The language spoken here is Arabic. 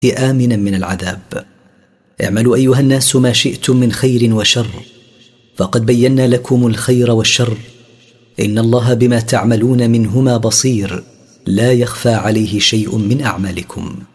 آمنا من العذاب. اعملوا أيها الناس ما شئتم من خير وشر، فقد بينا لكم الخير والشر، إن الله بما تعملون منهما بصير، لا يخفى عليه شيء من أعمالكم.